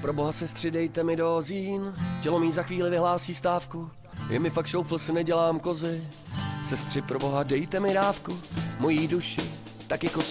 Pro boha sestři, dejte mi dozín, tělo mý za chvíli vyhlásí stávku. Je mi fakt šoufl, si nedělám kozy. Sestři, pro boha, dejte mi dávku, mojí duši, tak jako